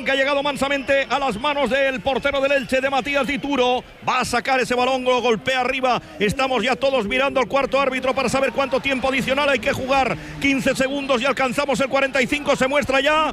que ha llegado mansamente a las manos del portero del Elche, de Matías Dituro. Va a sacar ese balón, lo golpea arriba. Estamos ya todos mirando al cuarto árbitro para saber cuánto tiempo adicional hay que jugar. 15 segundos y alcanzamos el 45. Se muestra ya